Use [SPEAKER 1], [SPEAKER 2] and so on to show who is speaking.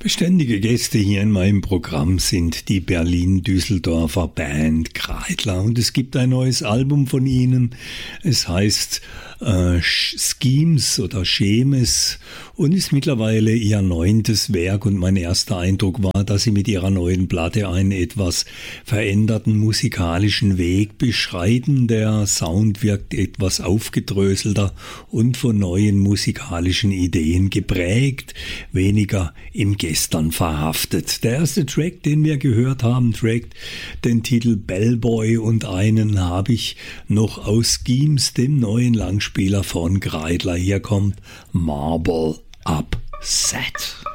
[SPEAKER 1] Beständige Gäste hier in meinem Programm sind die Berlin-Düsseldorfer Band Kreidler und es gibt ein neues Album von ihnen. Es heißt Schemes oder Schemes und ist mittlerweile ihr 9. Werk und mein erster Eindruck war, dass sie mit ihrer neuen Platte einen etwas veränderten musikalischen Weg beschreiten. Der Sound wirkt etwas aufgedröselter und von neuen musikalischen Ideen geprägt, weniger im Gestern verhaftet. Der erste Track, den wir gehört haben, trägt den Titel Bellboy und einen habe ich noch aus Schemes, dem neuen Langspieler von Kreidler. Hier kommt Marble Upset.